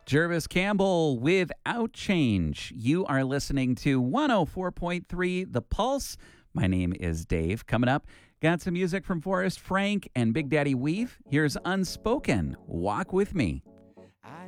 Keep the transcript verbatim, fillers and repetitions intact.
Jervis Campbell without change. You are listening to one oh four point three The Pulse. My name is Dave. Coming up, got some music from Forrest Frank and Big Daddy Weave. Here's Unspoken. Walk with me.